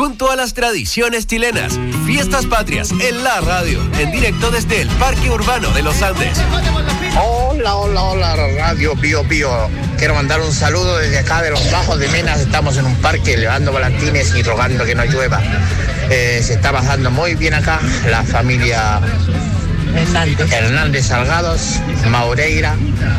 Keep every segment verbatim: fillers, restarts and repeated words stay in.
junto a las tradiciones chilenas. Fiestas Patrias en la radio, en directo desde el Parque Urbano de los Andes. Hola, hola, hola, Radio Pío Pío. Quiero mandar un saludo desde acá de los Bajos de Menas. Estamos en un parque llevando volantines y rogando que no llueva. Eh, se está pasando muy bien acá la familia Hernández, Hernández Salgados, Maureira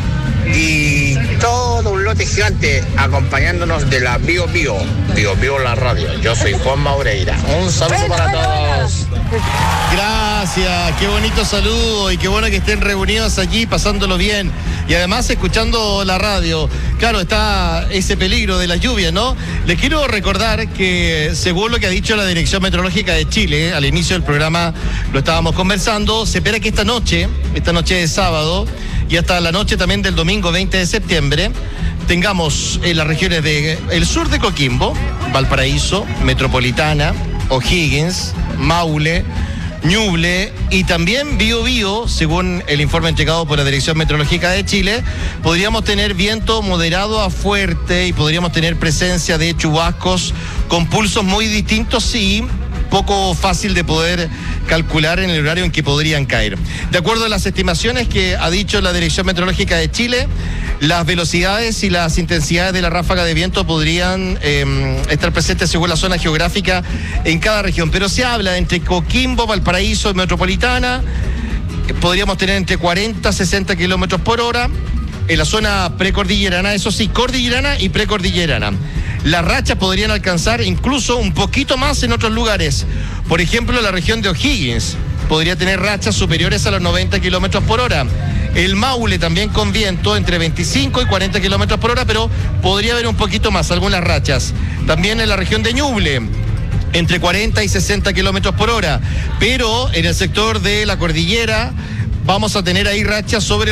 y todo un lote gigante acompañándonos de la Pío Pío, Pío Pío la radio. Yo soy Juan Maureira. Un saludo para todos. Gracias, qué bonito saludo y qué bueno que estén reunidos allí pasándolo bien y además escuchando la radio. Claro, está ese peligro de la lluvia, ¿no? Les quiero recordar que según lo que ha dicho la Dirección Meteorológica de Chile, al inicio del programa lo estábamos conversando, se espera que esta noche, esta noche de sábado y hasta la noche también del domingo veinte de septiembre, tengamos en las regiones del sur de Coquimbo, Valparaíso, Metropolitana, O'Higgins, Maule, Ñuble y también Bío Bío, según el informe entregado por la Dirección Meteorológica de Chile, podríamos tener viento moderado a fuerte y podríamos tener presencia de chubascos con pulsos muy distintos y poco fácil de poder calcular en el horario en que podrían caer. De acuerdo a las estimaciones que ha dicho la Dirección Meteorológica de Chile, las velocidades y las intensidades de la ráfaga de viento podrían eh, estar presentes según la zona geográfica en cada región, pero se habla entre Coquimbo, Valparaíso y Metropolitana, podríamos tener entre cuarenta a sesenta kilómetros por hora, en la zona precordillerana, eso sí, cordillerana y precordillerana. Las rachas podrían alcanzar incluso un poquito más en otros lugares. Por ejemplo, la región de O'Higgins podría tener rachas superiores a los noventa kilómetros por hora. El Maule también con viento entre veinticinco y cuarenta kilómetros por hora, pero podría haber un poquito más, algunas rachas. También en la región de Ñuble, entre cuarenta y sesenta kilómetros por hora. Pero en el sector de la cordillera vamos a tener ahí rachas sobre